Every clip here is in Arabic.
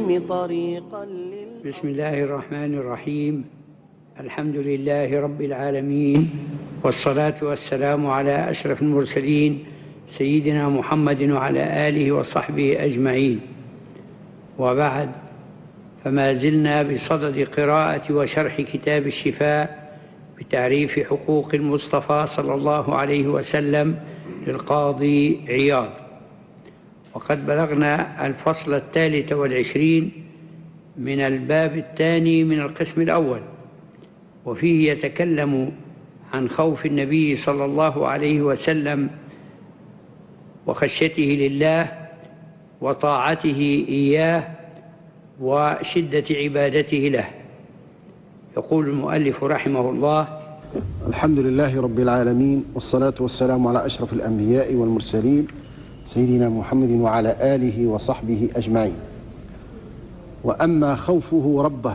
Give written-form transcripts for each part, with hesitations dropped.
العلم طريقا بسم الله الرحمن الرحيم. الحمد لله رب العالمين، والصلاة والسلام على أشرف المرسلين سيدنا محمد وعلى آله وصحبه أجمعين. وبعد، فما زلنا بصدد قراءة وشرح كتاب الشفاء بتعريف حقوق المصطفى صلى الله عليه وسلم للقاضي عياض، وقد بلغنا الفصل 23 من الباب الثاني من القسم الأول، وفيه يتكلم عن خوف النبي صلى الله عليه وسلم وخشيته لله وطاعته إياه وشدة عبادته له. يقول المؤلف رحمه الله: الحمد لله رب العالمين، والصلاة والسلام على أشرف الأنبياء والمرسلين سيدنا محمد وعلى آله وصحبه أجمعين. وأما خوفه ربه.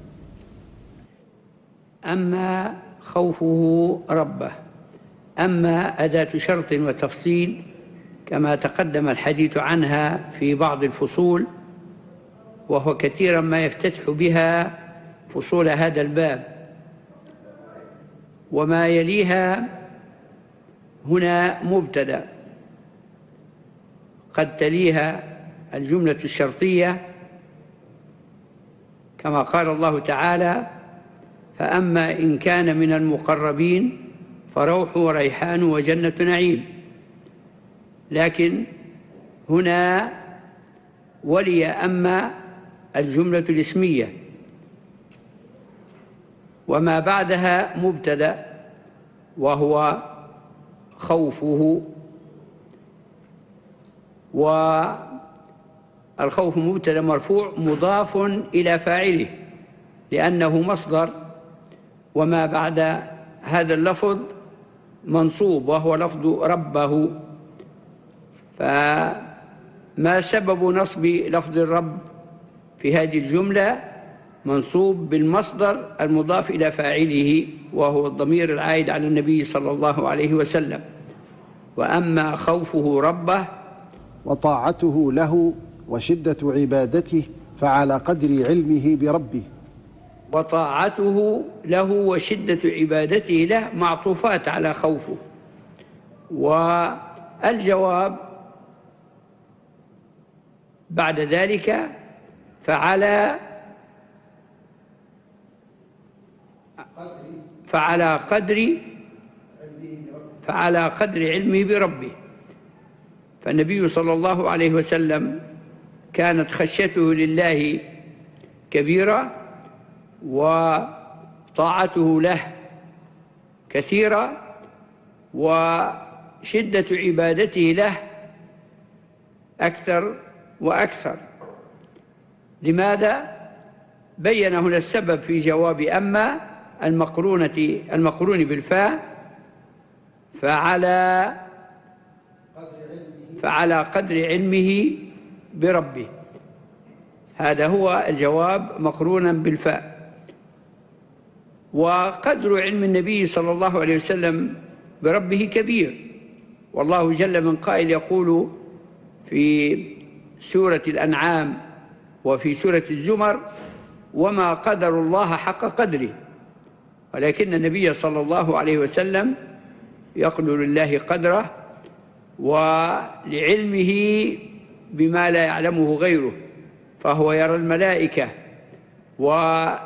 أما خوفه ربه، أما أداة شرط وتفصيل كما تقدم الحديث عنها في بعض الفصول، وهو كثيرا ما يفتتح بها فصول هذا الباب. وما يليها هنا مبتدأ، قد تليها الجملة الشرطية كما قال الله تعالى: فأما إن كان من المقربين فروح وريحان وجنة نعيم. لكن هنا ولي أما الجملة الاسمية، وما بعدها مبتدأ وهو خوفه، والخوف مبتدأ مرفوع مضاف إلى فاعله لأنه مصدر، وما بعد هذا اللفظ منصوب وهو لفظ ربه. فما سبب نصب لفظ الرب في هذه الجملة؟ منصوب بالمصدر المضاف إلى فاعله وهو الضمير العائد على النبي صلى الله عليه وسلم. وأما خوفه ربه وطاعته له وشدة عبادته فعلى قدر علمه بربه. وطاعته له وشدة عبادته له معطوفات على خوفه، والجواب بعد ذلك فعلى قدر علمه بربه. فالنبي صلى الله عليه وسلم كانت خشيته لله كبيرة، وطاعته له كثيرة، وشدة عبادته له أكثر وأكثر. لماذا؟ بين هنا السبب في جواب أما المقرون بالفاء، فعلى قدر علمه بربه. هذا هو الجواب مقرونا بالفاء. وقدر علم النبي صلى الله عليه وسلم بربه كبير، والله جل من قائل يقول في سورة الأنعام وفي سورة الزمر: وما قدر الله حق قدره. ولكن النبي صلى الله عليه وسلم يقدر لله قدره ولعلمه بما لا يعلمه غيره، فهو يرى الملائكة ورأى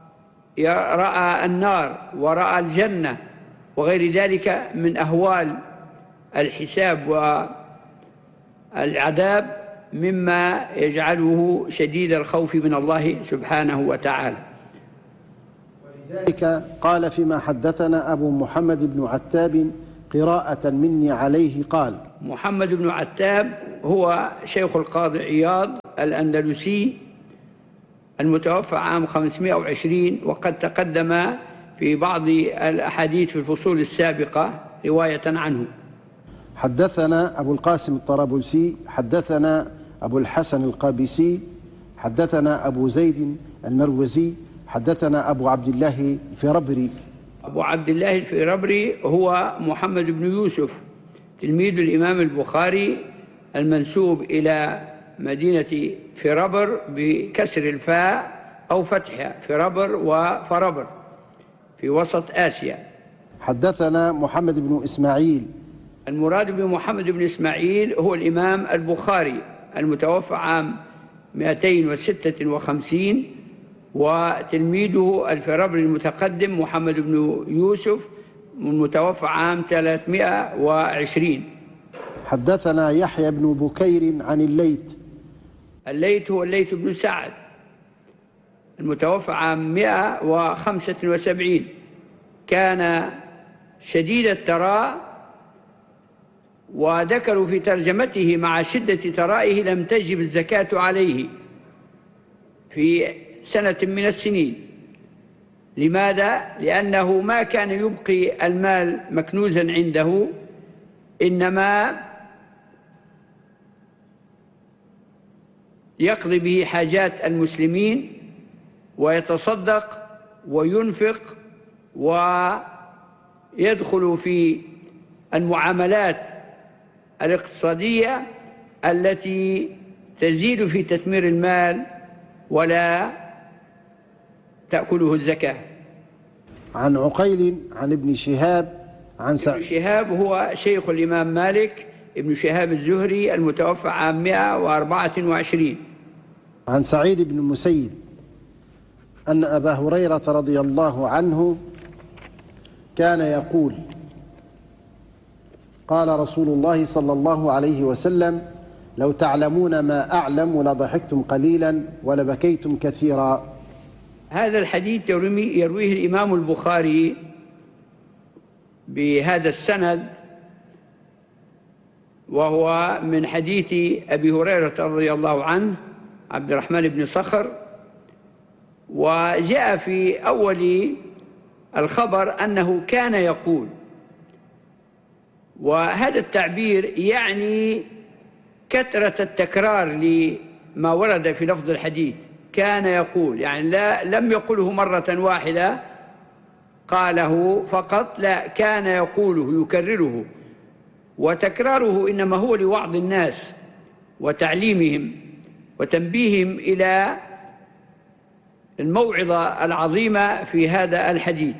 النار ورأى الجنة وغير ذلك من أهوال الحساب والعذاب، مما يجعله شديد الخوف من الله سبحانه وتعالى. ولذلك قال فيما حدثنا أبو محمد بن عتاب قراءة مني عليه قال: محمد بن عتاب هو شيخ القاضي عياض الأندلسي المتوفى عام 520، وقد تقدم في بعض الأحاديث في الفصول السابقة رواية عنه. حدثنا أبو القاسم الطرابلسي حدثنا أبو الحسن القابسي حدثنا أبو زيد المروزي حدثنا أبو عبد الله الفربري. أبو عبد الله الفربري هو محمد بن يوسف تلميذ الإمام البخاري المنسوب إلى مدينة فربر بكسر الفاء أو فتحها، فربر وفربر في وسط آسيا. حدثنا محمد بن إسماعيل. المراد بمحمد بن إسماعيل هو الإمام البخاري المتوفى عام 256، وتلميذه الفربري المتقدم محمد بن يوسف المتوفى عام 320. حدثنا يحيى بن بكير عن الليث. الليث هو الليث بن سعد المتوفى عام 175، كان شديد التراء، وذكروا في ترجمته مع شدة ترائه لم تجب الزكاة عليه في سنة من السنين. لماذا؟ لأنه ما كان يبقي المال مكنوزا عنده، إنما يقضي به حاجات المسلمين ويتصدق وينفق ويدخل في المعاملات الاقتصادية التي تزيد في تثمير المال ولا تأكله الزكاة. عن عقيل عن ابن شهاب عن ابن شهاب هو شيخ الإمام مالك ابن شهاب الزهري المتوفى عام 124. عن سعيد بن المسيب أن أبا هريرة رضي الله عنه كان يقول: قال رسول الله صلى الله عليه وسلم: لو تعلمون ما أعلم لضحكتم قليلا ولبكيتم كثيرا. هذا الحديث يرويه الإمام البخاري بهذا السند، وهو من حديث أبي هريرة رضي الله عنه عبد الرحمن بن صخر، وجاء في أول الخبر أنه كان يقول، وهذا التعبير يعني كثرة التكرار لما ورد في لفظ الحديث. كان يقول يعني لم يقله مرة واحدة قاله فقط، لا، كان يقوله يكرره، وتكراره إنما هو لوعظ الناس وتعليمهم وتنبيههم إلى الموعظة العظيمة في هذا الحديث.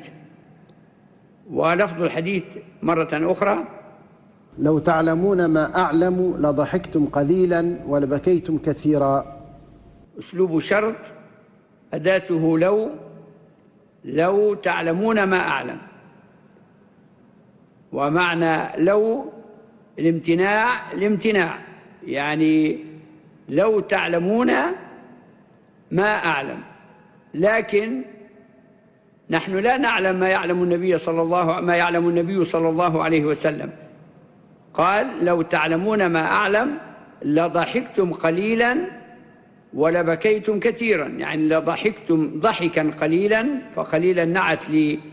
ولفظ الحديث مرة أخرى: لو تعلمون ما أعلم لضحكتم قليلا ولبكيتم كثيرا. أسلوب شرط، أداته لو تعلمون ما أعلم، ومعنى لو الامتناع، يعني لو تعلمون ما أعلم، لكن نحن لا نعلم ما يعلم النبي صلى الله عليه وسلم. قال: لو تعلمون ما أعلم لضحكتم قليلا ولبكيتم كثيرا، يعني لضحكتم ضحكا قليلا، فقليلا نعت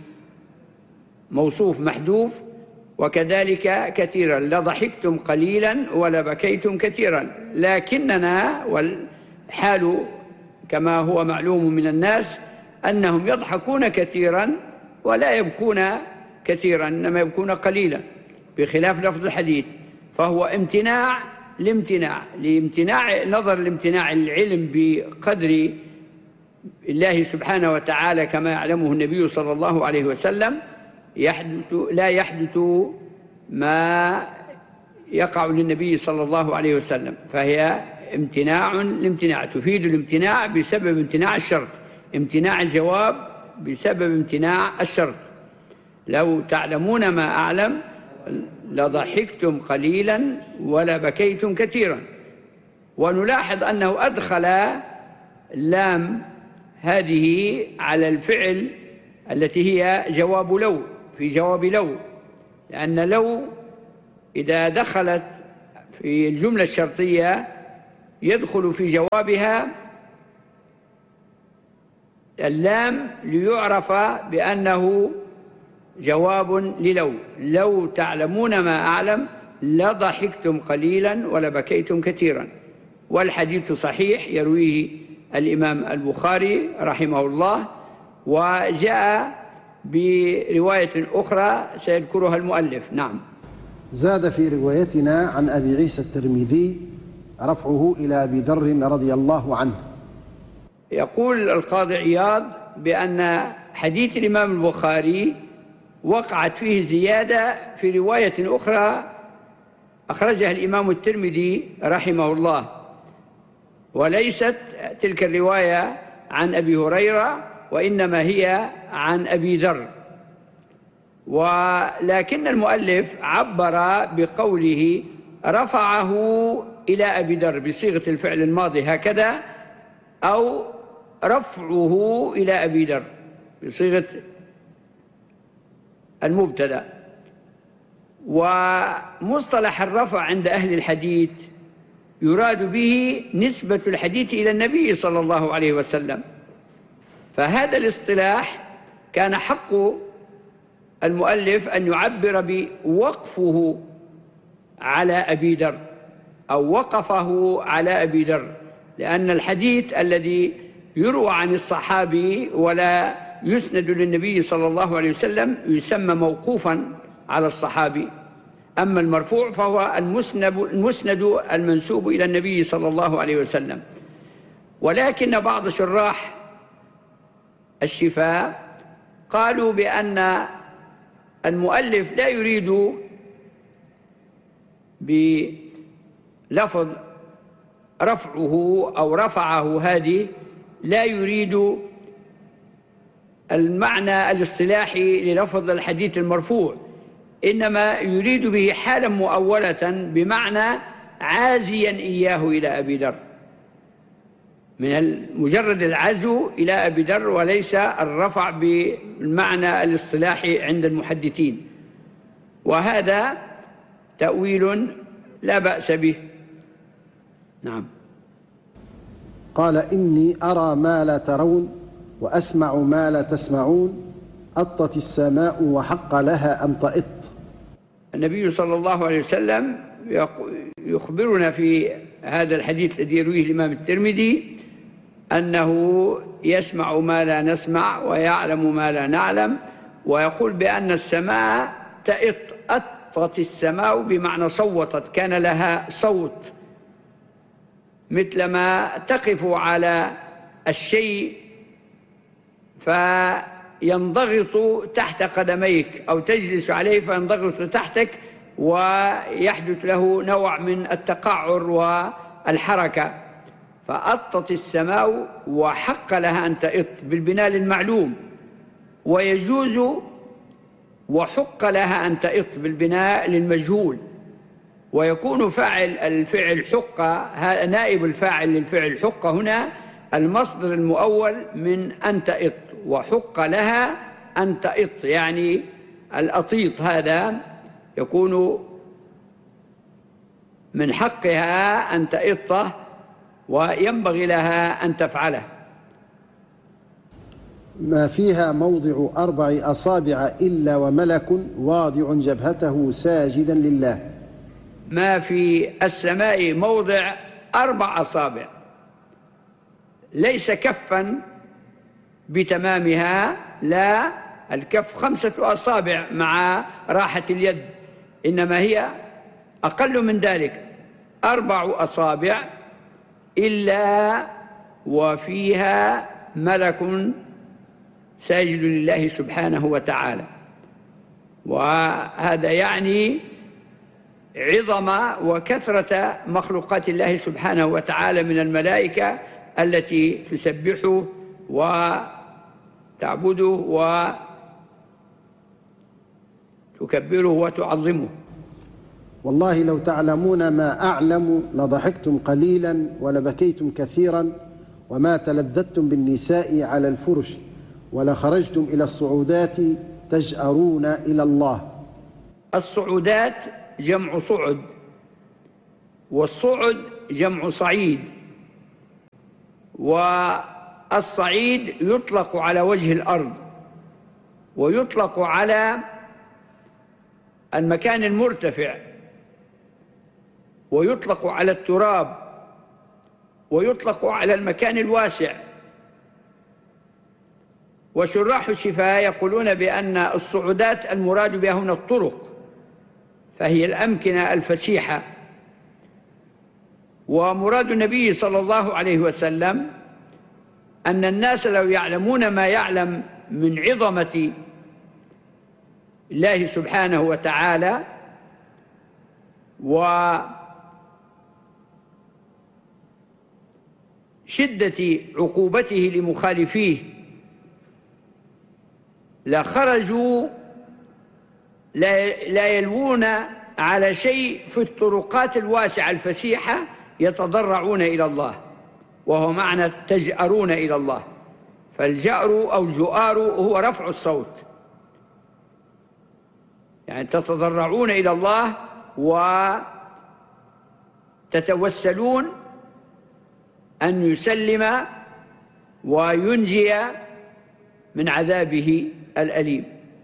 لموصوف محذوف، وكذلك كثيرا لضحكتم قليلا ولبكيتم كثيرا. لكننا والحال كما هو معلوم من الناس أنهم يضحكون كثيرا ولا يبكون كثيرا، إنما يبكون قليلا، بخلاف لفظ الحديث. فهو امتناع لامتناع نظر لامتناع العلم بقدر الله سبحانه وتعالى كما يعلمه النبي صلى الله عليه وسلم. لا يحدث ما يقع للنبي صلى الله عليه وسلم، فهي الامتناع تفيد الامتناع بسبب امتناع الشرط، امتناع الجواب بسبب امتناع الشرط. لو تعلمون ما أعلم لضحكتم قليلا ولبكيتم كثيرا. ونلاحظ أنه أدخل اللام هذه على الفعل التي هي جواب لو، في جواب لو، لأن لو إذا دخلت في الجملة الشرطية يدخل في جوابها اللام ليعرف بأنه جواب للو. لو تعلمون ما أعلم لضحكتم قليلا ولبكيتم كثيرا. والحديث صحيح يرويه الإمام البخاري رحمه الله، وجاء برواية أخرى سيذكرها المؤلف. نعم. زاد في روايتنا عن أبي عيسى الترمذي رفعه إلى أبي ذر رضي الله عنه. يقول القاضي عياض بأن حديث الإمام البخاري وقعت فيه زيادة في رواية أخرى أخرجها الإمام الترمذي رحمه الله، وليست تلك الرواية عن أبي هريرة وإنما هي عن أبي ذر، ولكن المؤلف عبر بقوله رفعه إلى أبي ذر بصيغة الفعل الماضي هكذا، أو رفعه إلى أبي ذر بصيغة المبتدأ. ومصطلح الرفع عند أهل الحديث يراد به نسبة الحديث إلى النبي صلى الله عليه وسلم، فهذا الاصطلاح كان حق المؤلف أن يعبر بوقفه على أبي ذر أو وقفه على أبي ذر، لأن الحديث الذي يروى عن الصحابي ولا يسند للنبي صلى الله عليه وسلم يسمى موقوفا على الصحابي، أما المرفوع فهو المسند المنسوب إلى النبي صلى الله عليه وسلم. ولكن بعض شراح الشفاء قالوا بأن المؤلف لا يريد بلفظ رفعه أو رفعه هذه، لا يريد المعنى الاصطلاحي للفظ الحديث المرفوع، إنما يريد به حالا مؤولة بمعنى عازيا إياه إلى أبي ذر، من مجرد العزو إلى أبي ذر، وليس الرفع بالمعنى الاصطلاحي عند المحدثين، وهذا تأويل لا بأس به. نعم. قال إني أرى ما لا ترون وأسمع ما لا تسمعون، أطت السماء وحق لها أن تئط. النبي صلى الله عليه وسلم يخبرنا في هذا الحديث الذي يرويه الإمام الترمذي أنه يسمع ما لا نسمع ويعلم ما لا نعلم، ويقول بأن السماء تئط. أطت السماء بمعنى صوتت، كان لها صوت، مثلما تقف على الشيء فينضغط تحت قدميك، أو تجلس عليه فينضغط تحتك ويحدث له نوع من التقعر والحركة. فأطت السماء وحق لها أن تئط بالبناء المعلوم، ويجوز وحق لها أن تئط بالبناء للمجهول، ويكون فاعل الفعل حق، نائب الفاعل للفعل حق هنا المصدر المؤول من أن تئط، وحق لها أن تئط يعني الأطيط هذا يكون من حقها أن تئطه وينبغي لها أن تفعله. ما فيها موضع 4 أصابع إلا وملك واضع جبهته ساجدا لله. ما في السماء موضع 4 أصابع، ليس كفا بتمامها، لا، الكف 5 أصابع مع راحة اليد، إنما هي أقل من ذلك 4 أصابع إلا وفيها ملك ساجد لله سبحانه وتعالى. وهذا يعني عظم وكثرة مخلوقات الله سبحانه وتعالى من الملائكة التي تسبحه وتعبده وتكبره وتعظمه. والله لو تعلمون ما أعلم لضحكتم قليلا ولبكيتم كثيرا، وما تلذذتم بالنساء على الفرش، ولخرجتم إلى الصعودات تجأرون إلى الله. الصعودات جمع صعد، والصعد جمع صعيد، والصعيد يطلق على وجه الأرض، ويطلق على المكان المرتفع، ويطلق على التراب، ويطلق على المكان الواسع. وشراح الشفاء يقولون بأن الصعودات المراد بها هنا الطرق، فهي الأمكنة الفسيحة، ومراد النبي صلى الله عليه وسلم أن الناس لو يعلمون ما يعلم من عظمة الله سبحانه وتعالى وشدة عقوبته لمخالفيه لخرجوا لا يلوون على شيء في الطرقات الواسعة الفسيحة يتضرعون إلى الله، وهو معنى تجأرون إلى الله. فالجأر أو الجؤار هو رفع الصوت، يعني تتضرعون إلى الله وتتوسلون أن يسلم وينجي من عذابه الأليم.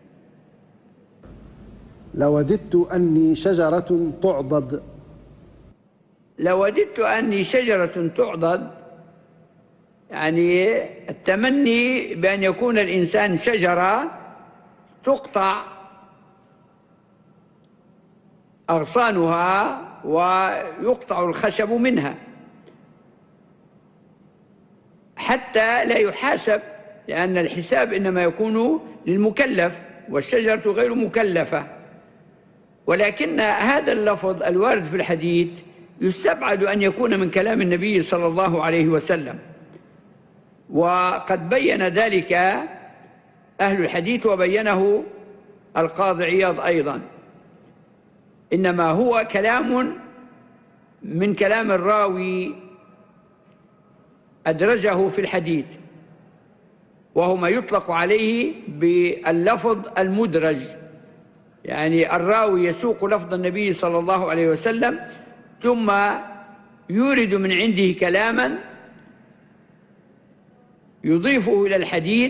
لوددت أني شجرة تعضد. لوددت أني شجرة تعضد، يعني التمني بأن يكون الإنسان شجرة تقطع أغصانها ويقطع الخشب منها حتى لا يحاسب، لأن الحساب إنما يكون للمكلف والشجرة غير مكلفة. ولكن هذا اللفظ الوارد في الحديث يستبعد أن يكون من كلام النبي صلى الله عليه وسلم، وقد بين ذلك أهل الحديث وبينه القاضي عياض أيضا. إنما هو كلام من كلام الراوي أدرجه في الحديث، وهو ما يطلق عليه باللفظ المدرج، يعني الراوي يسوق لفظ النبي صلى الله عليه وسلم ثم يورد من عنده كلاما يضيفه إلى الحديث،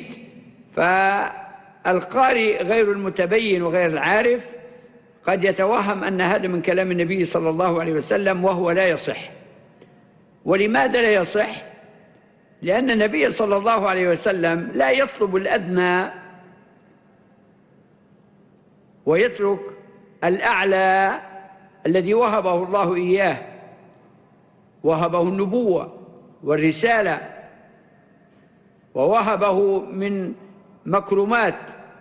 فالقارئ غير المتبين وغير العارف قد يتوهم أن هذا من كلام النبي صلى الله عليه وسلم، وهو لا يصح. ولماذا لا يصح؟ لأن النبي صلى الله عليه وسلم لا يطلب الأدنى ويترك الأعلى الذي وهبه الله إياه، وهبه النبوة والرسالة، ووهبه من مكرمات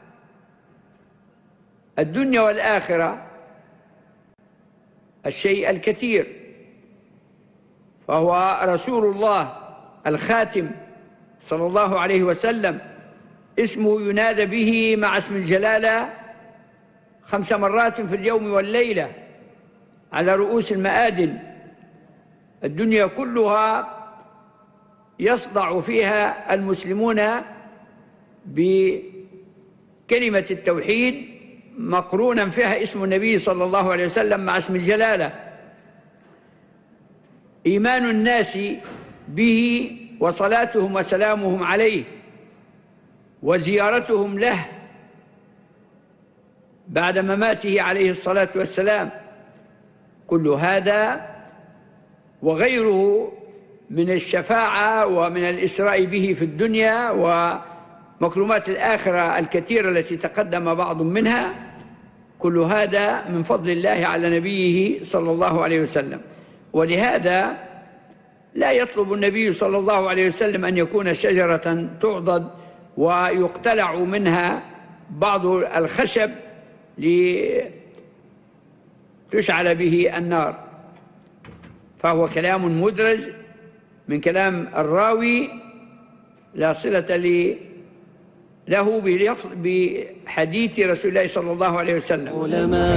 الدنيا والآخرة الشيء الكثير، فهو رسول الله الخاتم صلى الله عليه وسلم، اسمه ينادى به مع اسم الجلالة 5 مرات في اليوم والليلة على رؤوس المآدن. الدنيا كلها يصدع فيها المسلمون بكلمة التوحيد مقرونا فيها اسم النبي صلى الله عليه وسلم مع اسم الجلالة. إيمان الناس به وصلاتهم وسلامهم عليه وزيارتهم له بعد مماته عليه الصلاة والسلام، كل هذا وغيره من الشفاعة ومن الإسراء به في الدنيا ومكرمات الآخرة الكثيرة التي تقدم بعض منها، كل هذا من فضل الله على نبيه صلى الله عليه وسلم. ولهذا لا يطلب النبي صلى الله عليه وسلم أن يكون شجرة تعضد ويقتلع منها بعض الخشب لتشعل به النار، فهو كلام مدرج من كلام الراوي لا صلة له بحديث رسول الله صلى الله عليه وسلم.